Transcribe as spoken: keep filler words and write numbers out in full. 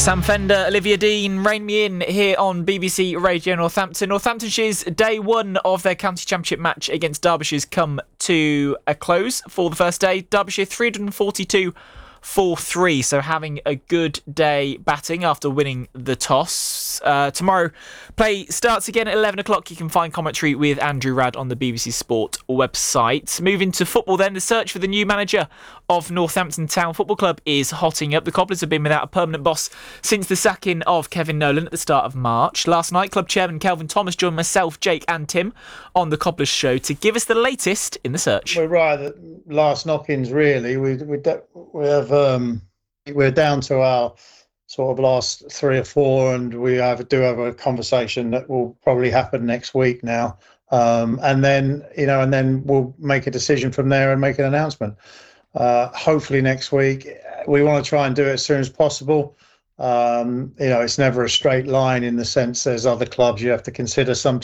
Sam Fender, Olivia Dean, rein me in here on B B C Radio Northampton. Northamptonshire's day one of their county championship match against Derbyshire's come to a close for the first day. Derbyshire three hundred forty-two four three, so having a good day batting after winning the toss. Uh, tomorrow, play starts again at eleven o'clock. You can find commentary with Andrew Radd on the B B C Sport website. Moving to football then, the search for the new manager of Northampton Town Football Club is hotting up. The Cobblers have been without a permanent boss since the sacking of Kevin Nolan at the start of March. Last night, club chairman Kelvin Thomas joined myself, Jake and Tim on the Cobblers show to give us the latest in the search. We're right at last knockings, really. We we, we have um, we're down to our sort of last three or four, and we have do have a conversation that will probably happen next week now. Um, and then you know, and then we'll make a decision from there and make an announcement. Uh, hopefully next week. We want to try and do it as soon as possible. Um, you know, it's never a straight line in the sense there's other clubs you have to consider sometimes.